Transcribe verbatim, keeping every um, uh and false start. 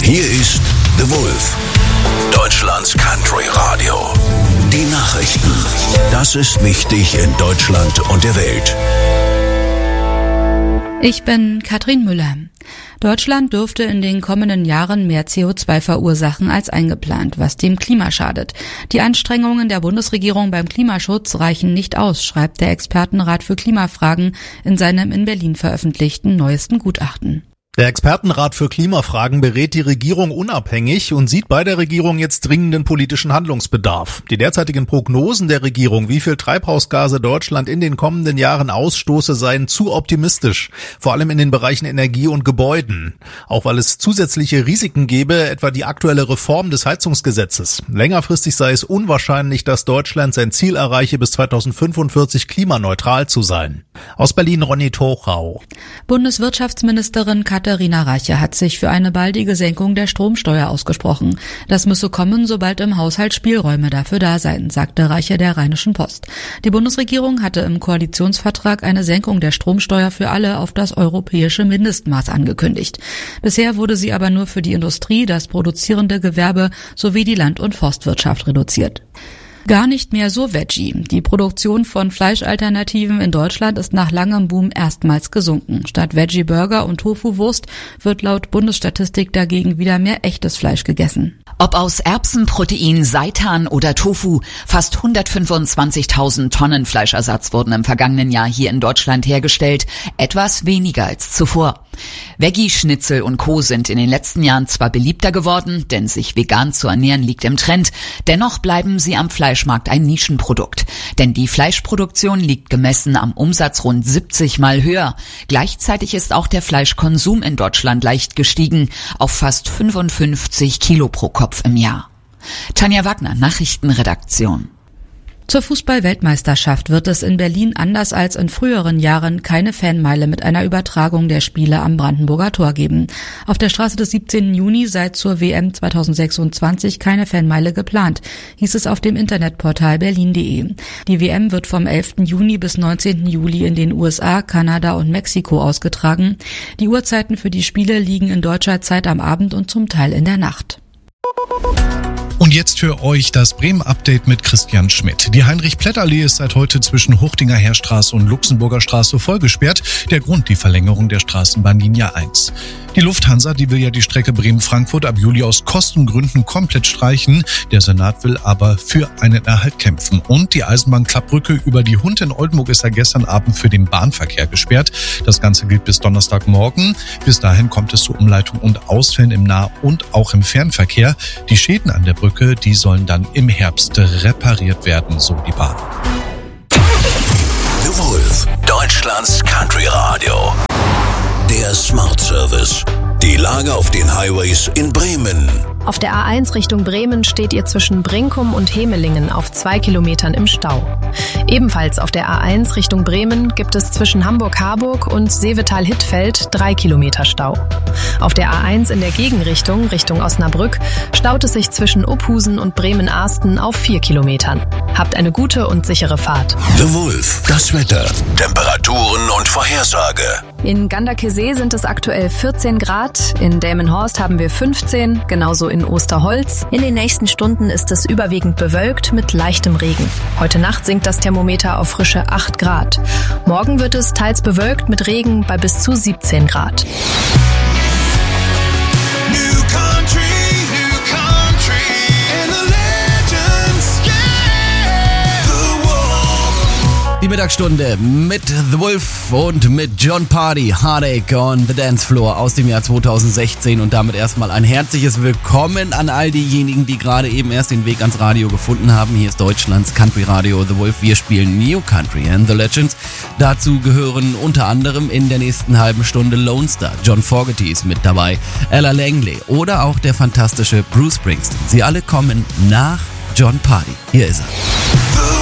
Hier ist The Wolf, Deutschlands Country Radio. Die Nachrichten. Das ist wichtig in Deutschland und der Welt. Ich bin Katrin Müller. Deutschland dürfte in den kommenden Jahren mehr C O zwei verursachen als eingeplant, was dem Klima schadet. Die Anstrengungen der Bundesregierung beim Klimaschutz reichen nicht aus, schreibt der Expertenrat für Klimafragen in seinem in Berlin veröffentlichten neuesten Gutachten. Der Expertenrat für Klimafragen berät die Regierung unabhängig und sieht bei der Regierung jetzt dringenden politischen Handlungsbedarf. Die derzeitigen Prognosen der Regierung, wie viel Treibhausgase Deutschland in den kommenden Jahren ausstoße, seien zu optimistisch, vor allem in den Bereichen Energie und Gebäuden. Auch weil es zusätzliche Risiken gäbe, etwa die aktuelle Reform des Heizungsgesetzes. Längerfristig sei es unwahrscheinlich, dass Deutschland sein Ziel erreiche, bis zweitausendfünfundvierzig klimaneutral zu sein. Aus Berlin Ronny Tochau. Bundeswirtschaftsministerin Katharina Reiche hat sich für eine baldige Senkung der Stromsteuer ausgesprochen. Das müsse kommen, sobald im Haushalt Spielräume dafür da seien, sagte Reiche der Rheinischen Post. Die Bundesregierung hatte im Koalitionsvertrag eine Senkung der Stromsteuer für alle auf das europäische Mindestmaß angekündigt. Bisher wurde sie aber nur für die Industrie, das produzierende Gewerbe sowie die Land- und Forstwirtschaft reduziert. Gar nicht mehr so Veggie. Die Produktion von Fleischalternativen in Deutschland ist nach langem Boom erstmals gesunken. Statt Veggie-Burger und Tofu-Wurst wird laut Bundesstatistik dagegen wieder mehr echtes Fleisch gegessen. Ob aus Erbsenprotein, Seitan oder Tofu, fast hundertfünfundzwanzigtausend Tonnen Fleischersatz wurden im vergangenen Jahr hier in Deutschland hergestellt, etwas weniger als zuvor. Veggie-Schnitzel und Co. sind in den letzten Jahren zwar beliebter geworden, denn sich vegan zu ernähren liegt im Trend, dennoch bleiben sie am Fleischmarkt ein Nischenprodukt. Denn die Fleischproduktion liegt gemessen am Umsatz rund siebzig Mal höher. Gleichzeitig ist auch der Fleischkonsum in Deutschland leicht gestiegen, auf fast fünfundfünfzig Kilo pro Kopf im Jahr. Tanja Wagner, Nachrichtenredaktion. Zur Fußball-Weltmeisterschaft wird es in Berlin anders als in früheren Jahren keine Fanmeile mit einer Übertragung der Spiele am Brandenburger Tor geben. Auf der Straße des siebzehnten Juni sei zur W M zweitausendsechsundzwanzig keine Fanmeile geplant, hieß es auf dem Internetportal berlin punkt de. Die W M wird vom elften Juni bis neunzehnten Juli in den U S A, Kanada und Mexiko ausgetragen. Die Uhrzeiten für die Spiele liegen in deutscher Zeit am Abend und zum Teil in der Nacht. Und jetzt für euch das Bremen-Update mit Christian Schmidt. Die Heinrich-Plett-Allee ist seit heute zwischen Hochdinger Heerstraße und Luxemburger Straße vollgesperrt. Der Grund die Verlängerung der Straßenbahnlinie eins. Die Lufthansa, die will ja die Strecke Bremen-Frankfurt ab Juli aus Kostengründen komplett streichen. Der Senat will aber für einen Erhalt kämpfen. Und die Eisenbahnklappbrücke über die Hund in Oldenburg ist ja gestern Abend für den Bahnverkehr gesperrt. Das Ganze gilt bis Donnerstagmorgen. Bis dahin kommt es zu Umleitung und Ausfällen im Nah- und auch im Fernverkehr. Die Schäden an der Brücke, die sollen dann im Herbst repariert werden, so die Bahn. The Wolf, Deutschlands Country Radio. Der Smart Service. Die Lage auf den Highways in Bremen. Auf der A eins Richtung Bremen steht ihr zwischen Brinkum und Hemelingen auf zwei Kilometern im Stau. Ebenfalls auf der A eins Richtung Bremen gibt es zwischen Hamburg-Harburg und Seevetal-Hittfeld drei Kilometer Stau. Auf der A eins in der Gegenrichtung, Richtung Osnabrück, staut es sich zwischen Uphusen und Bremen-Arsten auf vier Kilometern. Habt eine gute und sichere Fahrt. The Wolf, das Wetter, Temperaturen und Vorhersage. In Ganderkesee sind es aktuell vierzehn Grad, in Delmenhorst haben wir fünfzehn, genauso in Osterholz. In den nächsten Stunden ist es überwiegend bewölkt mit leichtem Regen. Heute Nacht sinkt das Thermometer auf frische acht Grad. Morgen wird es teils bewölkt mit Regen bei bis zu siebzehn Grad. Die Mittagsstunde mit The Wolf und mit Jon Pardi, Heartache on the Dance Floor aus dem Jahr zweitausendsechzehn und damit erstmal ein herzliches Willkommen an all diejenigen, die gerade eben erst den Weg ans Radio gefunden haben. Hier ist Deutschlands Country Radio The Wolf. Wir spielen New Country and the Legends. Dazu gehören unter anderem in der nächsten halben Stunde Lone Star, John Fogerty ist mit dabei, Ella Langley oder auch der fantastische Bruce Springsteen. Sie alle kommen nach Jon Pardi. Hier ist er.